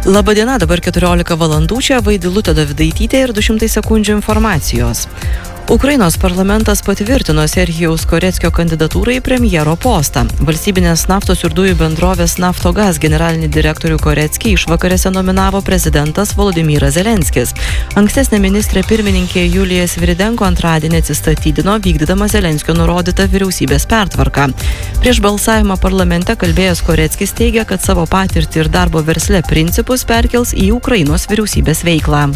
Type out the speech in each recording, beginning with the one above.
Labadiena, dabar 14 valandų, čia Vaidilutė Davidaitytė ir 200 sekundžių informacijos. Ukrainos parlamentas patvirtino Serhijaus Koreckio kandidatūrą į premjero postą. Valstybinės naftos ir dujų bendrovės Naftogaz generalinį direktorių Koreckį išvakarėse nominavo prezidentas Volodymyras Zelenskis. Ankstesnė ministrė pirmininkė Julija Sviridenko antradienį atsistatydino, vykdydama Zelenskio nurodytą vyriausybės pertvarką. Prieš balsavimą parlamente kalbėjęs Koreckis teigia, kad savo patirtį ir darbo versle principus perkels į Ukrainos vyriausybės veiklą.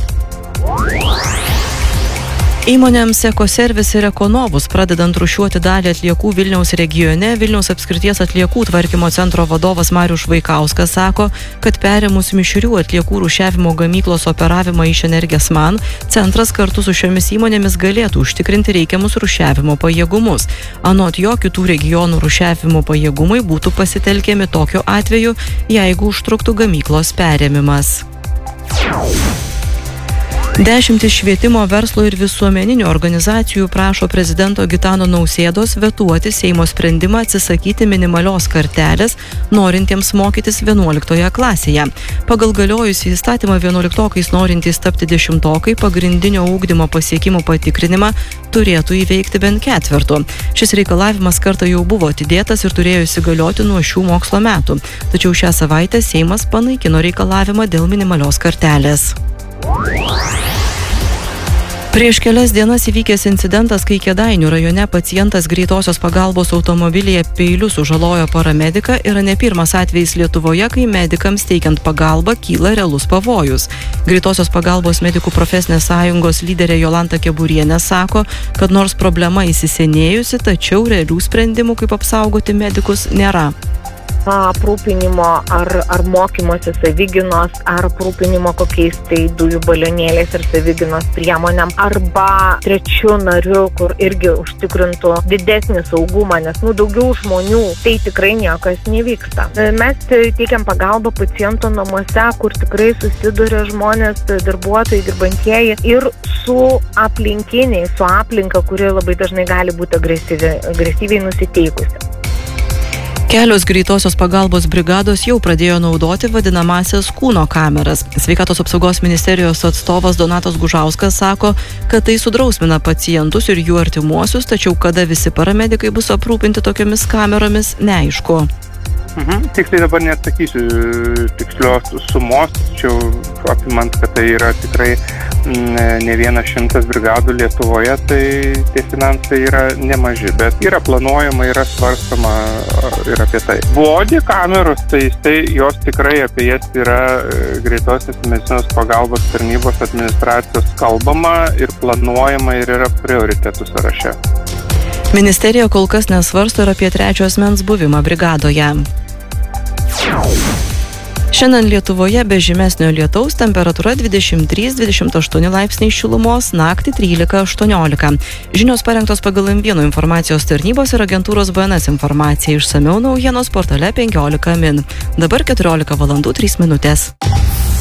Įmonėms Ekoservis ir Ekonovus pradedant rūšiuoti dalį atliekų Vilniaus regione, Vilniaus apskrities atliekų tvarkymo centro vadovas Marius Švaikauskas sako, kad perėmus mišrių atliekų rūšiavimo gamyklos operavimą iš Energesman, centras kartu su šiomis įmonėmis galėtų užtikrinti reikiamus rūšiavimo pajėgumus. Anot jo, kitų regionų rūšiavimo pajėgumai būtų pasitelkiami tokiu atveju, jeigu užtruktų gamyklos perėmimas. 10 švietimo, verslo ir visuomeninių organizacijų prašo prezidento Gitano Nausėdos vetuoti Seimo sprendimą atsisakyti minimalios kartelės norintiems mokytis 11 klasėje. Pagal galiojusį įstatymą 11-okais norintys tapti 10-okai pagrindinio ugdymo pasiekimų patikrinimą turėtų įveikti bent ketvirtu. Šis reikalavimas kartą jau buvo atidėtas ir turėjo įsigalioti nuo šių mokslo metų. Tačiau šią savaitę Seimas panaikino reikalavimą dėl minimalios kartelės. Prieš kelias dienas įvykęs incidentas, kai Kėdainių rajone pacientas greitosios pagalbos automobilyje peiliu sužalojo paramediką, yra ne pirmas atvejis Lietuvoje, kai medikams teikiant pagalbą kyla realus pavojus. Greitosios pagalbos medikų profesinės sąjungos lyderė Jolanta Keburienė sako, kad nors problema įsisenėjusi, tačiau realių sprendimų, kaip apsaugoti medikus, nėra. Aprūpinimo ar mokymosi savigynos, ar aprūpinimo kokiais tai dujų balionėliais ir savigynos priemonėm, arba trečių narių, kur irgi užtikrintų didesnį saugumą, nes daugiau žmonių tai tikrai niekas nevyksta. Mes teikiam pagalbą paciento namuose, kur tikrai susiduria žmonės, darbuotojai, dirbantieji ir su aplinkiniai, su aplinka, kuri labai dažnai gali būti agresyviai nusiteikusi. Kelios greitosios pagalbos brigados jau pradėjo naudoti vadinamąsias kūno kameras. Sveikatos apsaugos ministerijos atstovas Donatas Gužauskas sako, kad tai sudrausmina pacientus ir jų artimuosius, tačiau kada visi paramedikai bus aprūpinti tokiomis kameromis, neaišku. Tiksliai dabar neatsakysiu tikslios sumos, tačiau apimant, kad tai yra tikrai ne 100 brigadų Lietuvoje, tai tie finansai yra nemaži, bet yra planuojama, yra svarstama ir apie tai. Body kameros, tai jos tikrai apie jas yra greitosios medicinos pagalbos tarnybos administracijos kalbama ir planuojama ir yra prioritetų sąraše. Ministerija kol kas nesvarsto ir apie trečio asmens buvimą brigadoje. Šiandien Lietuvoje be žymesnio lietaus temperatūra 23-28 laipsniai šilumos, naktį 13-18. Žinios parengtos pagal M1 informacijos tarnybos ir agentūros BNS informacija. Išsamiau naujienos portale 15 min. Dabar 14 valandų 3 minutės.